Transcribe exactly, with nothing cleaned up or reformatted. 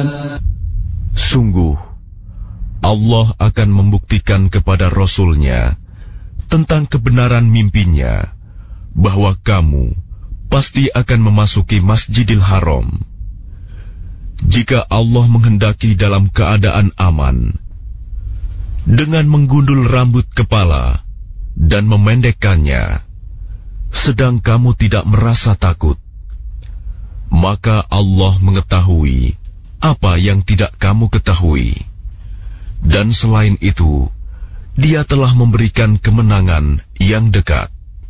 Sungguh, Allah akan membuktikan kepada Rasul-Nya tentang kebenaran mimpinya bahwa kamu pasti akan memasuki Masjidil Haram. Jika Allah menghendaki dalam keadaan aman, dengan menggundul rambut kepala dan memendekkannya, sedang kamu tidak merasa takut, maka Allah mengetahui apa yang tidak kamu ketahui. Dan selain itu, Dia telah memberikan kemenangan yang dekat.